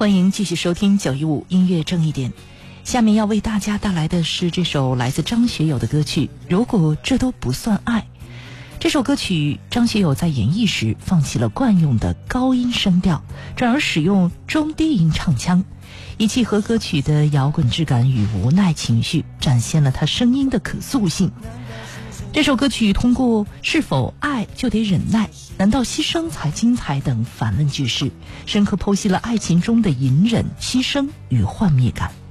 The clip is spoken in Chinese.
欢迎继续收听915音乐正一点。下面要为大家带来的是这首来自张学友的歌曲《如果这都不算爱》。这首歌曲张学友在演绎时放弃了惯用的高音声调，转而使用中低音唱腔，以契合歌曲的摇滚质感与无奈情绪，展现了他声音的可塑性。这首歌曲通过是否爱就得忍耐，难道牺牲才精彩等反问句式，深刻剖析了爱情中的隐忍、牺牲与幻灭感。